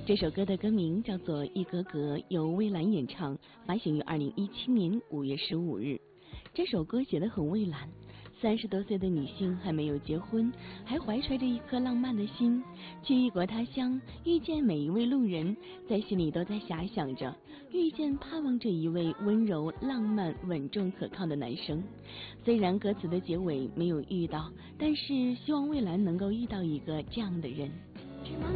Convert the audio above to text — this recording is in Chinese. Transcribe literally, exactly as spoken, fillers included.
这首歌的歌名叫做《一格格》，由蔚蓝演唱，发行于二零一七年五月十五日。这首歌写得很蔚蓝，三十多岁的女性还没有结婚，还怀揣着一颗浪漫的心，去异国他乡，遇见每一位路人，在心里都在遐想着，遇见盼望着一位温柔、浪漫、稳重、可靠的男生。虽然歌词的结尾没有遇到，但是希望蔚蓝能够遇到一个这样的人。 去梦